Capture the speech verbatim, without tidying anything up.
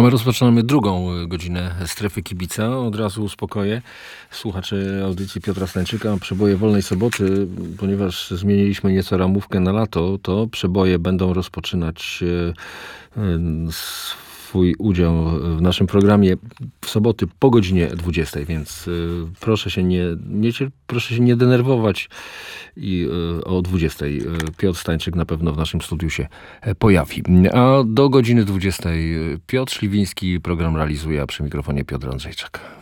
A my rozpoczynamy drugą godzinę Strefy Kibica. Od razu uspokoję słuchaczy audycji Piotra Stańczyka. Przeboje Wolnej Soboty, ponieważ zmieniliśmy nieco ramówkę na lato, to przeboje będą rozpoczynać swój udział w naszym programie w soboty po godzinie dwudziestej, więc proszę się nie, nie, proszę się nie denerwować i o dwudziestej Piotr Stańczyk na pewno w naszym studiu się pojawi. A do godziny dwudziestej Piotr Śliwiński program realizuje, a przy mikrofonie Piotr Andrzejczak.